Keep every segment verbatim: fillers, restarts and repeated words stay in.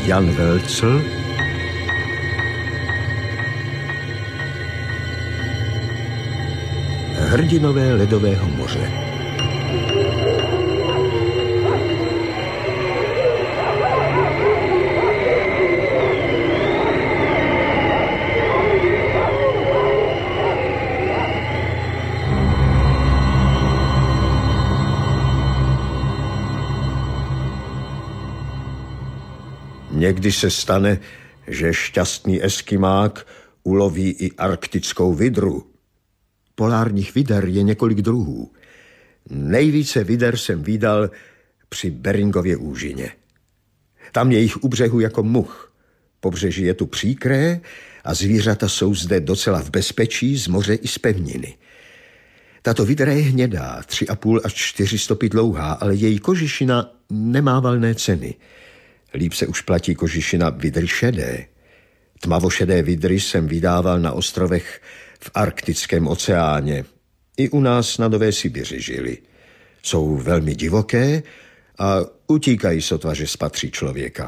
Jan Velcl, Hrdinové ledového moře. Někdy se stane, že šťastný eskimák uloví i arktickou vidru. Polárních vider je několik druhů. Nejvíce vider jsem vídal při Beringově úžině. Tam je jich u břehu jako much. Pobřeží je tu příkré a zvířata jsou zde docela v bezpečí z moře i z pevniny. Tato vidra je hnědá, tři a půl až čtyři stopy dlouhá, ale její kožišina nemá valné ceny. Líp se už platí kožišina vidry šedé. Tmavošedé vidry jsem vydával na ostrovech v Arktickém oceáně. I u nás na Nové Sibiři žili. Jsou velmi divoké a utíkají sotva, že spatří člověka.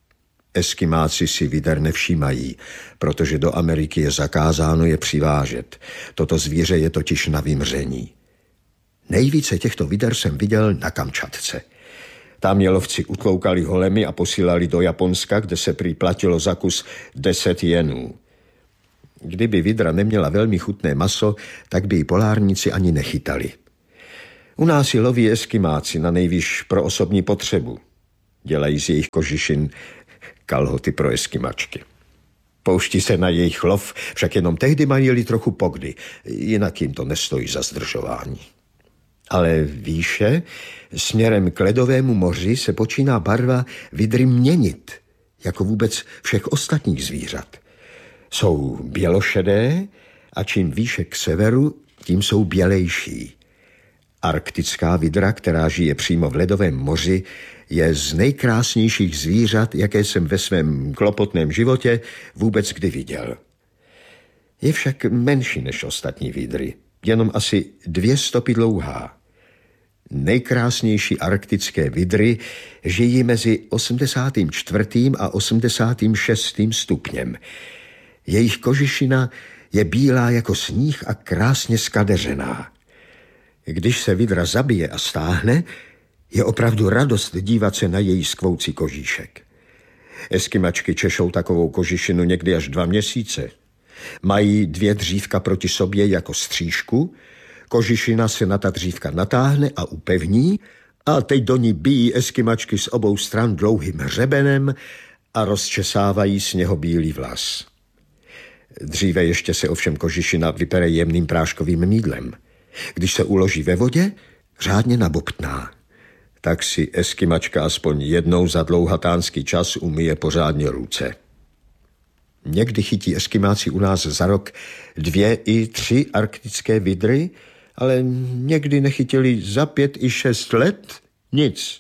Eskimáci si vider nevšímají, protože do Ameriky je zakázáno je přivážet. Toto zvíře je totiž na vymření. Nejvíce těchto vider jsem viděl na Kamčatce. Tam je lovci utloukali holemy a posílali do Japonska, kde se prý platilo za kus deset jenů. Kdyby vidra neměla velmi chutné maso, tak by ji polárníci ani nechytali. U nás ji loví eskimáci na nejvýš pro osobní potřebu. Dělají z jejich kožišin kalhoty pro eskimačky. Pouští se na jejich lov, však jenom tehdy mají trochu pokdy, jinak jim to nestojí za zdržování. Ale výše, směrem k ledovému moři, se počíná barva vidry měnit, jako vůbec všech ostatních zvířat. Jsou bělošedé a čím výše k severu, tím jsou bělejší. Arktická vidra, která žije přímo v ledovém moři, je z nejkrásnějších zvířat, jaké jsem ve svém klopotném životě vůbec kdy viděl. Je však menší než ostatní vidry, jenom asi dvě stopy dlouhá. Nejkrásnější arktické vidry žijí mezi osmdesátým čtvrtým a osmdesátým šestým stupněm. Jejich kožišina je bílá jako sníh a krásně skadeřená. Když se vidra zabije a stáhne, je opravdu radost dívat se na její skvoucí kožíšek. Eskimačky češou takovou kožišinu někdy až dva měsíce. Mají dvě dřívka proti sobě jako střížku, kožišina se na ta dřívka natáhne a upevní a teď do ní bijí eskimačky z obou stran dlouhým hřebenem a rozčesávají sněhobílý vlas. Dříve ještě se ovšem kožišina vypere jemným práškovým mýdlem. Když se uloží ve vodě, řádně nabobtná. Tak si eskimačka aspoň jednou za dlouhatánský čas umyje pořádně ruce. Někdy chytí eskimáci u nás za rok dvě i tři arktické vidry, ale někdy nechytili za pět i šest let nic.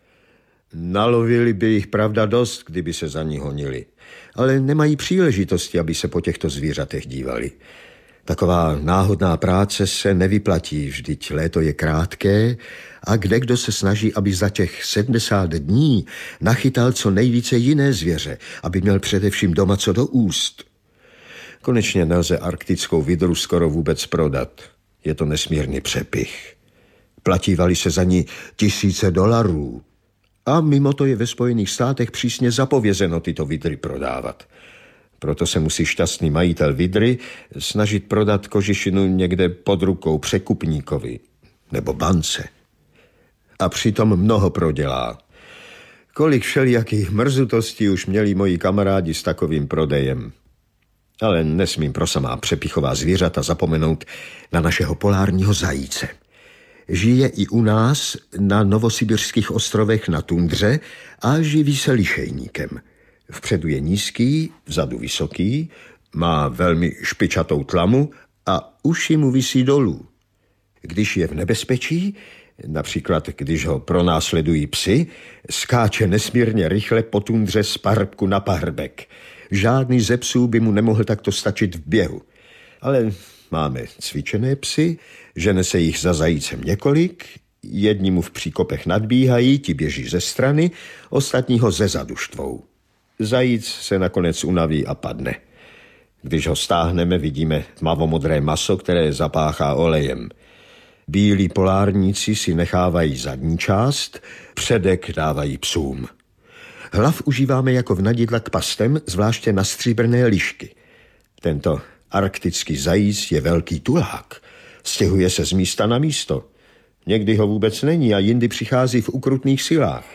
Nalovili by jich pravda dost, kdyby se za ní honili, ale nemají příležitosti, aby se po těchto zvířatech dívali. Taková náhodná práce se nevyplatí, vždyť léto je krátké a kdekdo se snaží, aby za těch sedmdesát dní nachytal co nejvíce jiné zvěře, aby měl především doma co do úst. Konečně nelze arktickou vidru skoro vůbec prodat. Je to nesmírný přepych. Platívali se za ní tisíce dolarů. A mimo to je ve Spojených státech přísně zapovězeno tyto vidry prodávat. Proto se musí šťastný majitel vidry snažit prodat kožišinu někde pod rukou překupníkovi nebo bance. A přitom mnoho prodělá. Kolik všelijakých mrzutostí už měli moji kamarádi s takovým prodejem. Ale nesmím pro samá přepichová zvířata zapomenout na našeho polárního zajíce. Žije i u nás na novosibirských ostrovech na tundře a živí se lišejníkem. Vpředu je nízký, vzadu vysoký, má velmi špičatou tlamu a uši mu visí dolů. Když je v nebezpečí, například když ho pronásledují psy, skáče nesmírně rychle po tundře z pahrbku na pahrbek. Žádný ze psů by mu nemohl takto stačit v běhu. Ale máme cvičené psy, žene se jich za zajícem několik, jedni mu v příkopech nadbíhají, ti běží ze strany, ostatní ho zezadu štvou. Zajíc se nakonec unaví a padne. Když ho stáhneme, vidíme tmavomodré maso, které zapáchá olejem. Bílí polárníci si nechávají zadní část, předek dávají psům. Hlav užíváme jako vnadidla k pastem, zvláště na stříbrné lišky. Tento arktický zajíc je velký tulák. Stěhuje se z místa na místo. Někdy ho vůbec není a jindy přichází v ukrutných silách.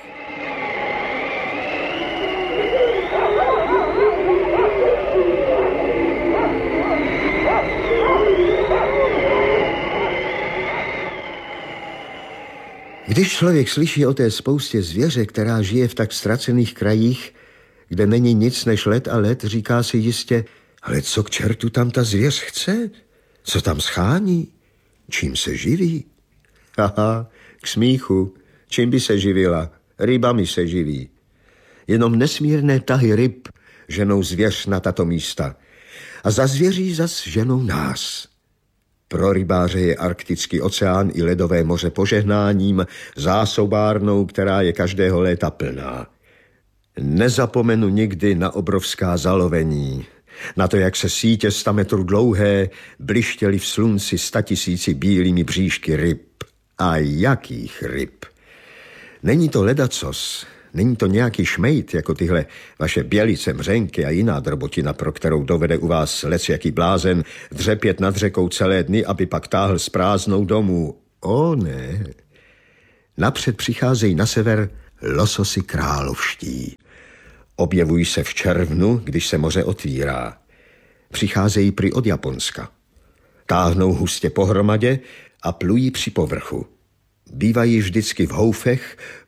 Když člověk slyší o té spoustě zvěře, která žije v tak ztracených krajích, kde není nic než led a led, říká si jistě, ale co k čertu tam ta zvěř chce? Co tam schání? Čím se živí? Haha, k smíchu. Čím by se živila? Rybami se živí. Jenom nesmírné tahy ryb ženou zvěř na tato místa. A za zvěří zas ženou nás. Pro rybáře je arktický oceán i ledové moře požehnáním, zásobárnou, která je každého léta plná. Nezapomenu nikdy na obrovská zalovení, na to, jak se sítě sta metrů dlouhé blištěly v slunci statisíci bílými bříšky ryb. A jakých ryb? Není to ledacos, není to nějaký šmejt, jako tyhle vaše bělice, mřenky a jiná drobotina, pro kterou dovede u vás lecjaký blázen dřepět nad řekou celé dny, aby pak táhl s prázdnou domů. O ne. Napřed přicházejí na sever lososy královští. Objevují se v červnu, když se moře otvírá. Přicházejí prý od Japonska. Táhnou hustě pohromadě a plují při povrchu. Bývají vždycky v houfech,